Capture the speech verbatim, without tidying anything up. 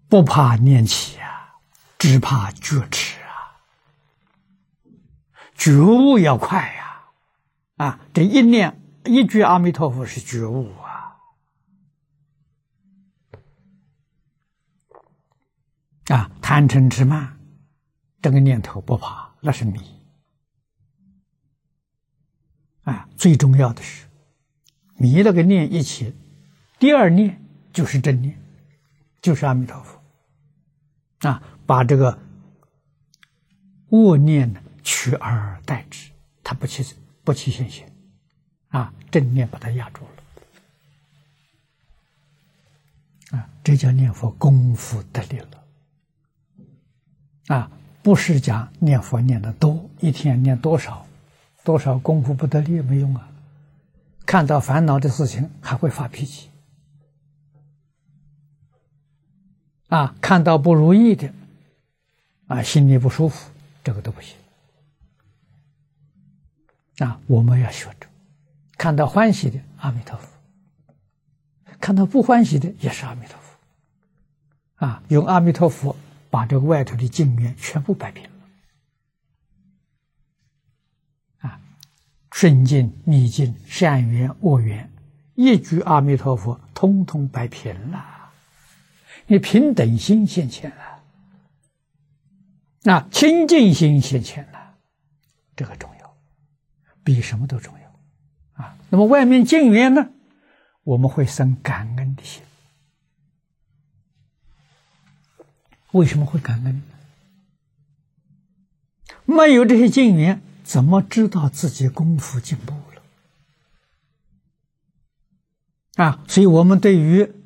不怕念起啊，只怕觉迟啊。觉悟要快呀！啊，这一念一句阿弥陀佛是觉悟啊！啊，贪嗔痴慢，这个念头不怕，那是迷。啊，最重要的是，迷了个念一起，第二念就是正念，就是阿弥陀佛。啊，把这个恶念呢取而代之，它不起不起现行，啊，正念把它压住了，啊，这叫念佛功夫得力了，啊，不是讲念佛念得多，一天念多少，多少功夫不得力没用啊，看到烦恼的事情还会发脾气。啊，看到不如意的，啊，心里不舒服，这个都不行。啊，我们要学着，看到欢喜的阿弥陀佛，看到不欢喜的也是阿弥陀佛。啊，用阿弥陀佛把这个外头的境缘全部摆平了。啊，顺境、逆境、善缘、恶缘，一句阿弥陀佛，通通摆平了。你平等心现前了，那清净心现前了，这个重要，比什么都重要啊！那么外面境缘呢，我们会生感恩的心。为什么会感恩呢？没有这些境缘，怎么知道自己功夫进步了？啊，所以我们对于